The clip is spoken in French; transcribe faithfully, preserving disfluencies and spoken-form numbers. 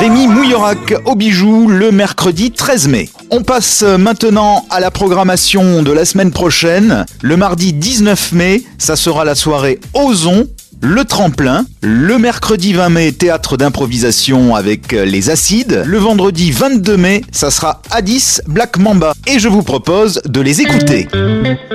Rémi Mouillerac au Bijou le mercredi treize mai. On passe maintenant à la programmation de la semaine prochaine. Le mardi dix-neuf mai, ça sera la soirée Ozon, le tremplin. Le mercredi vingt mai, théâtre d'improvisation avec les Acides. Le vendredi vingt-deux mai, ça sera Addis Black Mamba. Et je vous propose de les écouter.